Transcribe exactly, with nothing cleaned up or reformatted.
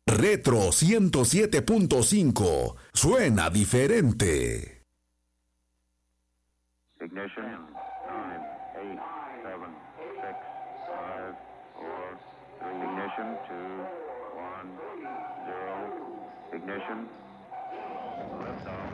Retro ciento siete punto cinco. Suena diferente. Ignition. nine, eight, seven, six, five, four, three. Ignition. two, one, zero. Ignition. Liftoff.